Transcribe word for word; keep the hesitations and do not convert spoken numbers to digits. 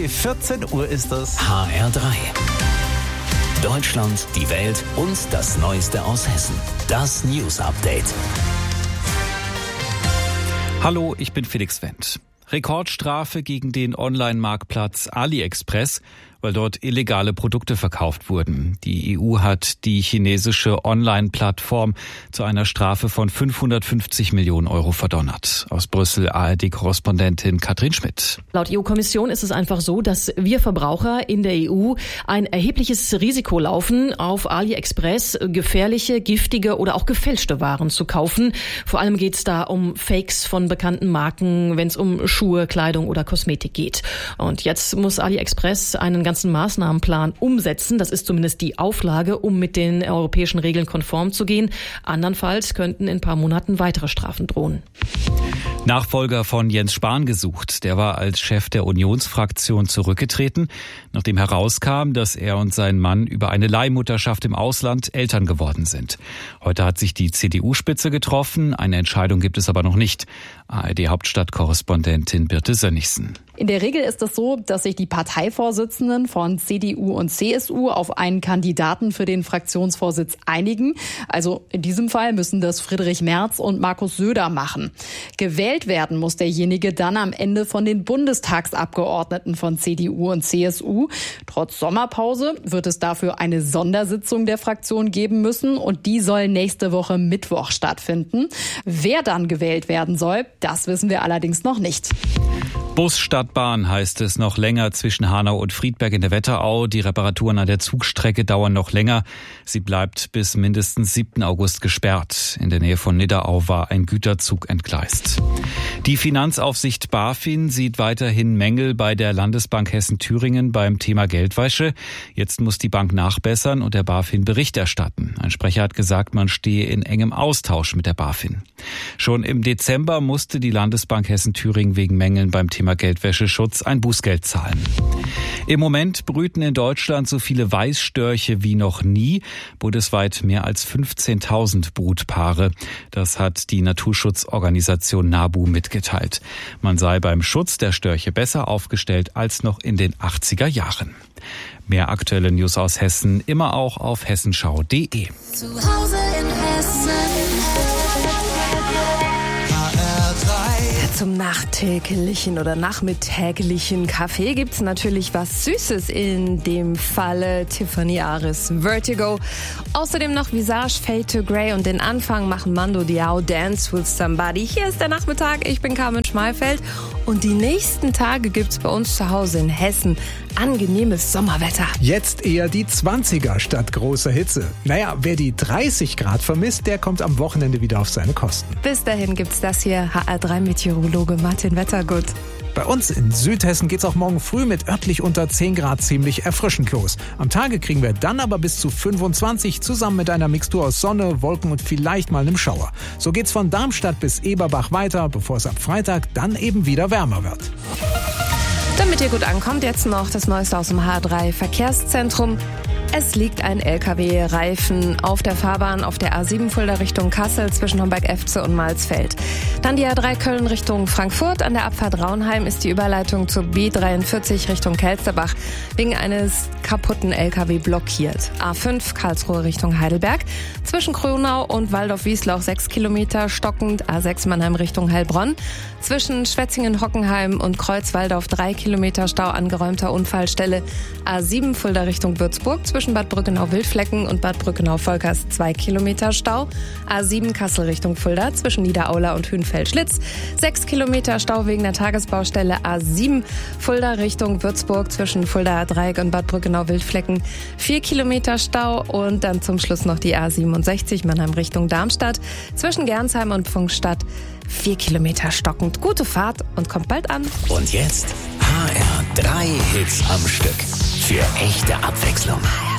drei, vierzehn Uhr ist es. H R drei. Deutschland, die Welt und das Neueste aus Hessen. Das News Update. Hallo, ich bin Felix Wendt. Rekordstrafe gegen den Online-Marktplatz AliExpress, weil dort illegale Produkte verkauft wurden. Die E U hat die chinesische Online-Plattform zu einer Strafe von fünfhundertfünfzig Millionen Euro verdonnert. Aus Brüssel A R D-Korrespondentin Katrin Schmidt. Laut E U-Kommission ist es einfach so, dass wir Verbraucher in der E U ein erhebliches Risiko laufen, auf AliExpress gefährliche, giftige oder auch gefälschte Waren zu kaufen. Vor allem geht es da um Fakes von bekannten Marken, wenn es um Schuhe, Kleidung oder Kosmetik geht. Und jetzt muss AliExpress einen ganzen Maßnahmenplan umsetzen. Das ist zumindest die Auflage, um mit den europäischen Regeln konform zu gehen. Andernfalls könnten in ein paar Monaten weitere Strafen drohen. Nachfolger von Jens Spahn gesucht. Der war als Chef der Unionsfraktion zurückgetreten, nachdem herauskam, dass er und sein Mann über eine Leihmutterschaft im Ausland Eltern geworden sind. Heute hat sich die C D U-Spitze getroffen. Eine Entscheidung gibt es aber noch nicht. A R D-Hauptstadtkorrespondentin Birte Sönnigsen. In der Regel ist es so, dass sich die Parteivorsitzenden von C D U und C S U auf einen Kandidaten für den Fraktionsvorsitz einigen. Also in diesem Fall müssen das Friedrich Merz und Markus Söder machen. Gewählt werden muss derjenige dann am Ende von den Bundestagsabgeordneten von C D U und C S U. Trotz Sommerpause wird es dafür eine Sondersitzung der Fraktion geben müssen und die soll nächste Woche Mittwoch stattfinden. Wer dann gewählt werden soll, das wissen wir allerdings noch nicht. Bus statt Bahn heißt es noch länger zwischen Hanau und Friedberg in der Wetterau. Die Reparaturen an der Zugstrecke dauern noch länger. Sie bleibt bis mindestens siebten August gesperrt. In der Nähe von Nidderau war ein Güterzug entgleist. Die Finanzaufsicht BaFin sieht weiterhin Mängel bei der Landesbank Hessen-Thüringen beim Thema Geldwäsche. Jetzt muss die Bank nachbessern und der BaFin Bericht erstatten. Ein Sprecher hat gesagt, man stehe in engem Austausch mit der BaFin. Schon im Dezember musste die Landesbank Hessen-Thüringen wegen Mängeln beim Thema Geldwäscheschutz ein Bußgeld zahlen. Im Moment brüten in Deutschland so viele Weißstörche wie noch nie. Bundesweit mehr als fünfzehntausend Brutpaare. Das hat die Naturschutzorganisation NABU mitgeteilt. Man sei beim Schutz der Störche besser aufgestellt als noch in den achtziger Jahren. Mehr aktuelle News aus Hessen immer auch auf hessenschau punkt de. Zu Hause in Hessen. Zum nachtäglichen oder nachmittäglichen Kaffee gibt's natürlich was Süßes, in dem Falle Tiffany Aris Vertigo. Außerdem noch Visage, Fade to Grey und den Anfang machen Mando Diao Dance with Somebody. Hier ist der Nachmittag, ich bin Carmen Schmalfeld und die nächsten Tage gibt's bei uns zu Hause in Hessen angenehmes Sommerwetter. Jetzt eher die zwanziger statt großer Hitze. Naja, wer die dreißig Grad vermisst, der kommt am Wochenende wieder auf seine Kosten. Bis dahin gibt's das hier, H R drei Meteorologe Martin Wettergut. Bei uns in Südhessen geht's auch morgen früh mit örtlich unter zehn Grad ziemlich erfrischend los. Am Tage kriegen wir dann aber bis zu fünfundzwanzig zusammen mit einer Mixtur aus Sonne, Wolken und vielleicht mal einem Schauer. So geht's von Darmstadt bis Eberbach weiter, bevor es ab Freitag dann eben wieder wärmer wird. Damit ihr gut ankommt, jetzt noch das Neueste aus dem H R drei Verkehrszentrum. Es liegt ein L K W-Reifen auf der Fahrbahn auf der A sieben Fulda Richtung Kassel zwischen Homberg-Efze und Malsfeld. Dann die A drei Köln Richtung Frankfurt. An der Abfahrt Raunheim ist die Überleitung zur B dreiundvierzig Richtung Kelsterbach wegen eines kaputten L K W blockiert. A fünf Karlsruhe Richtung Heidelberg. Zwischen Grünau und Waldorf-Wiesloch sechs Kilometer stockend. A sechs Mannheim Richtung Heilbronn. Zwischen Schwetzingen-Hockenheim und Kreuzwaldorf drei Kilometer Stau an geräumter Unfallstelle. A sieben Fulda Richtung Würzburg. Zwischen Bad Brückenau-Wildflecken und Bad Brückenau-Volkers zwei Kilometer Stau. A sieben Kassel Richtung Fulda zwischen Niederaula und Hünfeld-Schlitz. sechs Kilometer Stau wegen der Tagesbaustelle. A sieben Fulda Richtung Würzburg zwischen Fulda-Dreieck und Bad Brückenau-Wildflecken. vier Kilometer Stau und dann zum Schluss noch die A siebenundsechzig Mannheim Richtung Darmstadt zwischen Gernsheim und Pfungstadt. vier Kilometer stockend. Gute Fahrt und kommt bald an. Und jetzt H R drei Hits am Stück. Für echte Abwechslung.